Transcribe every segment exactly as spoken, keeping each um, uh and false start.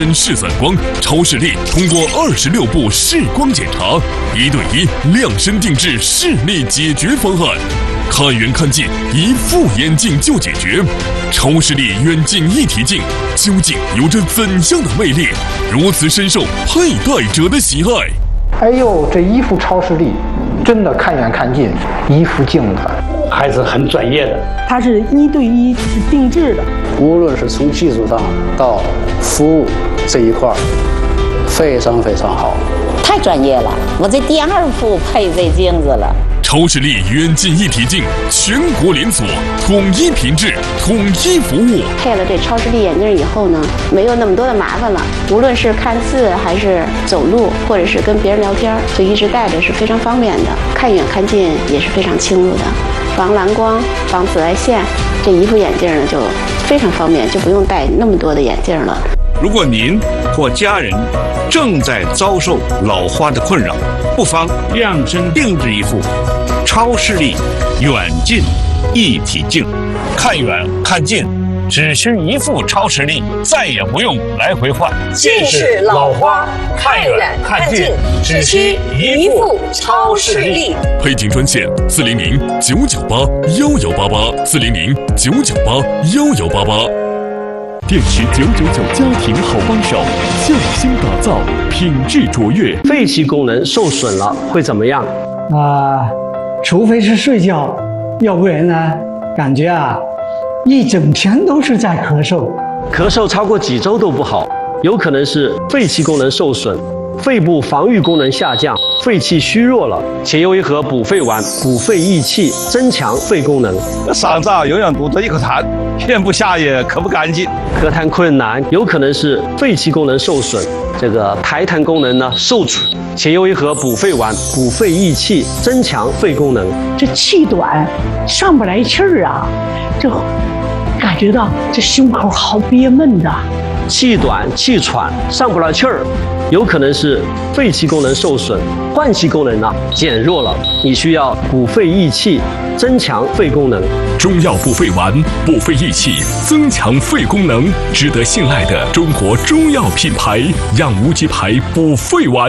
视散光超视力通过二十六步视光检查，一对一量身定制视力解决方案，看远看近，一副眼镜就解决。超视力远近一体镜究竟有着怎样的魅力，如此深受佩戴者的喜爱？ 哎呦，这一副超视力真的看远看近，一副镜子还是很专业的。 它是一对一是定制的， 无论是从技术上到服务这一块，非常非常好， 太专业了。我这第二副配这镜子了。 超视力远近一体镜，全国连锁，统一品质，统一服务。 配了这超视力眼镜以后呢，没有那么多的麻烦了。无论是看字，还是走路，或者是跟别人聊天，就一直戴着是非常方便的。看远看近也是非常清楚的，防蓝光、防紫外线。这一副眼镜呢就非常方便，就不用戴那么多的眼镜了。 如果您或家人正在遭受老花的困扰，不妨量身定制一副超视力远近一体镜，看远看近只需一副超视力，再也不用来回换。 近视老花，看远看近只需一副超视力。 配镜专线：四零零九九八幺幺八八，四零零九九八幺幺八八。电池九九九家庭好帮手，匠心打造，品质卓越。 肺气功能受损了会怎么样？ 啊、呃，除非是睡觉，要不然呢，感觉啊，一整天都是在咳嗽， 咳嗽超过几周都不好，有可能是肺气功能受损，肺部防御功能下降，肺气虚弱了，且用一盒补肺丸补肺益气，增强肺功能。 嗓子永远堵着一口痰，咽不下也咳不干净， 咳痰困难，有可能是肺气功能受损，这个排痰功能呢受阻，且用一盒补肺丸补肺益气，增强肺功能。 这气短，上不来气儿啊，这感觉到这胸口好憋闷的。 气短气喘上不来气儿，有可能是肺气功能受损，换气功能呢减弱了，你需要补肺益气，增强肺功能。 中药补肺丸，补肺益气，增强肺功能，值得信赖的中国中药品牌——让无极牌补肺丸。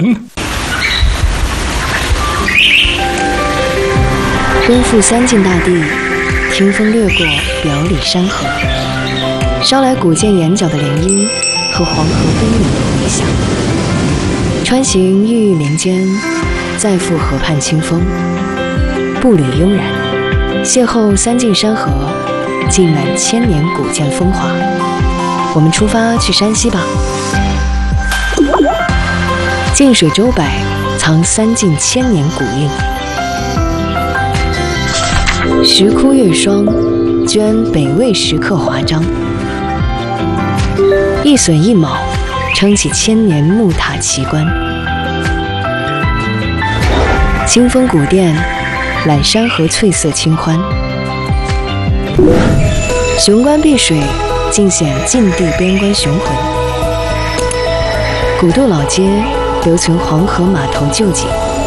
奔赴三晋大地，听风掠过表里山河，捎来古涧眼角的涟漪和黄河奔涌的回响。穿行郁郁林间，再赴河畔清风，步履悠然，邂逅三晋山河，浸满千年古涧风华。我们出发去山西吧。近水周柏，藏三晋千年古韵。石窟月霜，捐北魏石刻华章。一榫一卯，撑起千年木塔奇观。清风古殿，揽山河翠色清欢。雄关碧水，尽显晋地边关雄浑。古渡老街，留存黄河码头旧景。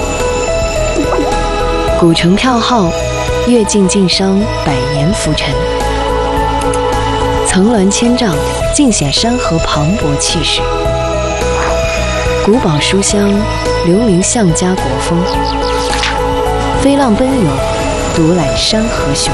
古城票号，阅尽晋商百年浮沉。层峦千丈，尽显山河磅礴气势。古堡书香，流名项家国风。飞浪奔涌，独揽山河雄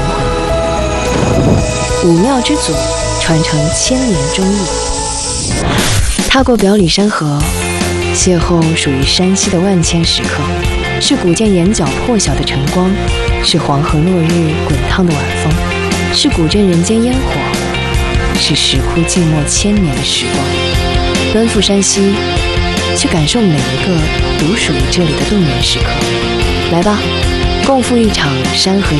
浑。武庙之祖，传承千年忠义。踏过表里山河，邂逅属于山西的万千时刻，是古涧眼角破晓的晨光，是黄河落日滚烫的晚风，是古镇人间烟火，是石窟寂寞千年的时光。奔赴山西，去感受每一个独属于这里的动人时刻。来吧，共赴一场山河